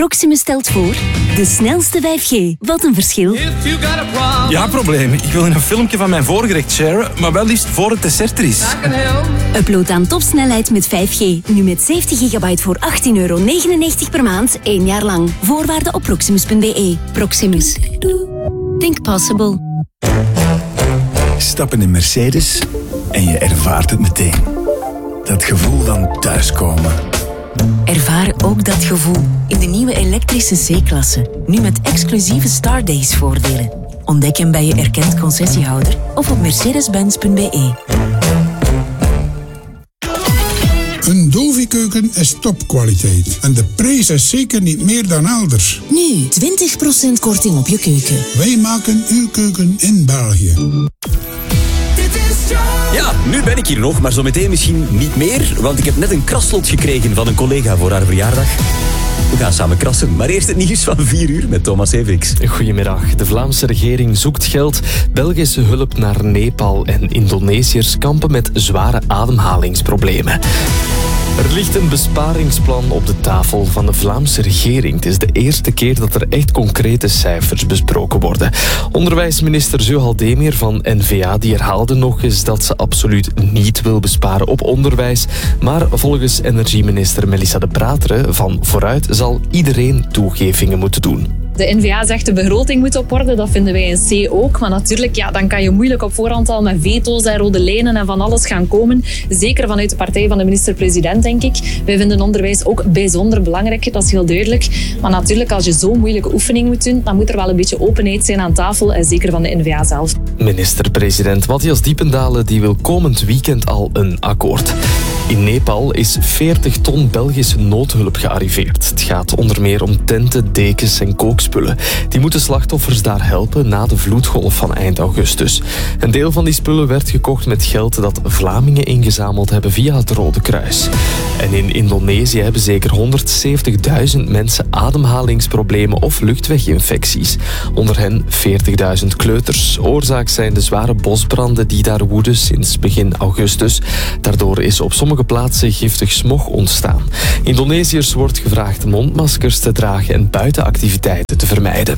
Proximus stelt voor de snelste 5G. Wat een verschil. Ja, probleem. Ik wil een filmpje van mijn voorgerecht sharen, maar wel liefst voor het dessert er is. Upload aan topsnelheid met 5G. Nu met 70 gigabyte voor €18,99 per maand, 1 jaar lang. Voorwaarden op proximus.be. Proximus. Think possible. Stap in een Mercedes en je ervaart het meteen. Dat gevoel van thuiskomen. Ervaar ook dat gevoel in de nieuwe elektrische C-klasse. Nu met exclusieve Star Days voordelen. Ontdek hem bij je erkend concessiehouder of op mercedes-benz.be. Een Dovi-keuken is topkwaliteit. En de prijs is zeker niet meer dan elders. Nu 20% korting op je keuken. Wij maken uw keuken in België. Ja, nu ben ik hier nog, maar zometeen misschien niet meer, want ik heb net een kraslot gekregen van een collega voor haar verjaardag. We gaan samen krassen, maar eerst het nieuws van 4 uur met Thomas Everix. Goedemiddag. De Vlaamse regering zoekt geld. Belgische hulp naar Nepal en Indonesiërs kampen met zware ademhalingsproblemen. Er ligt een besparingsplan op de tafel van de Vlaamse regering. Het is de eerste keer dat er echt concrete cijfers besproken worden. Onderwijsminister Zeuhal Demir van N-VA die herhaalde nog eens dat ze absoluut niet wil besparen op onderwijs. Maar volgens energieminister Melissa De Prateren van Vooruit zal iedereen toegevingen moeten doen. De N-VA zegt de begroting moet op orde, dat vinden wij in C ook. Maar natuurlijk, ja, dan kan je moeilijk op voorhand al met veto's en rode lijnen en van alles gaan komen. Zeker vanuit de partij van de minister-president, denk ik. Wij vinden onderwijs ook bijzonder belangrijk, dat is heel duidelijk. Maar natuurlijk, als je zo'n moeilijke oefening moet doen, dan moet er wel een beetje openheid zijn aan tafel, en zeker van de N-VA zelf. Minister-president Matthias Diependalen die wil komend weekend al een akkoord. In Nepal is 40 ton Belgische noodhulp gearriveerd. Het gaat onder meer om tenten, dekens en kookspullen. Die moeten slachtoffers daar helpen na de vloedgolf van eind augustus. Een deel van die spullen werd gekocht met geld dat Vlamingen ingezameld hebben via het Rode Kruis. En in Indonesië hebben zeker 170.000 mensen ademhalingsproblemen of luchtweginfecties. Onder hen 40.000 kleuters. Oorzaak zijn de zware bosbranden die daar woeden sinds begin augustus. Daardoor is op sommige plaatsen giftig smog ontstaan. Indonesiërs wordt gevraagd mondmaskers te dragen en buitenactiviteiten te vermijden.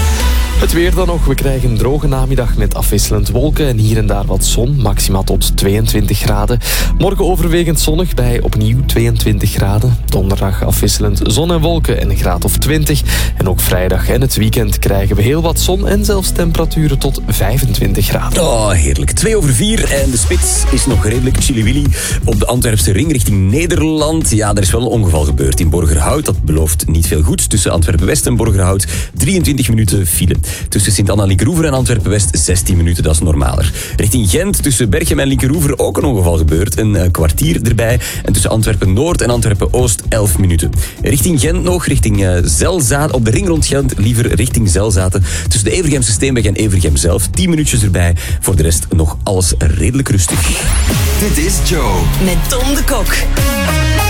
Het weer dan nog. We krijgen een droge namiddag met afwisselend wolken en hier en daar wat zon. Maxima tot 22 graden. Morgen overwegend zonnig bij opnieuw 22 graden. Donderdag afwisselend zon en wolken en een graad of 20. En ook vrijdag en het weekend krijgen we heel wat zon en zelfs temperaturen tot 25 graden. Oh, heerlijk. 2:04 en de spits is nog redelijk chilly-willy op de Antwerpse ring richting Nederland. Ja, er is wel een ongeval gebeurd in Borgerhout. Dat belooft niet veel goeds. Tussen Antwerpen-West en Borgerhout 23 minuten file. Tussen Sint-Anna-Linkeroever en Antwerpen-West 16 minuten, dat is normaler. Richting Gent, tussen Berchem en Linkeroever ook een ongeval gebeurd. Een kwartier erbij. En tussen Antwerpen-Noord en Antwerpen-Oost 11 minuten. Richting Gent nog, richting Zelzaten. Op de ring rond Gent, liever richting Zelzaten. Tussen de Evergemse Steenweg en Evergem zelf 10 minuutjes erbij. Voor de rest nog alles redelijk rustig. Dit is Joe. Met Tom de Kok.